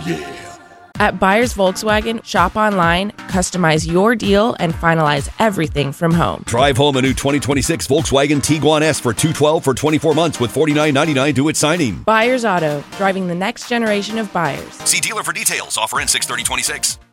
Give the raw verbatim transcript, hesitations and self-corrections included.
yeah. At Buyers Volkswagen, shop online, customize your deal, and finalize everything from home. Drive home a new twenty twenty-six Volkswagen Tiguan S for two hundred twelve dollars for twenty-four months with forty-nine ninety-nine due at signing. Buyers Auto, driving the next generation of buyers. See dealer for details. Offer in six thirty twenty-six.